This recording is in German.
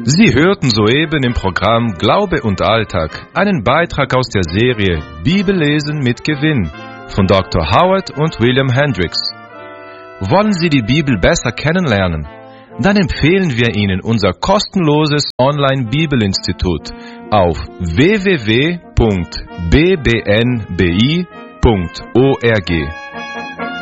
Sie hörten soeben im Programm Glaube und Alltag einen Beitrag aus der Serie Bibellesen mit Gewinn von Dr. Howard und William Hendricks. Wollen Sie die Bibel besser kennenlernen? Dann empfehlen wir Ihnen unser kostenloses Online-Bibelinstitut auf www.bbnbi.org.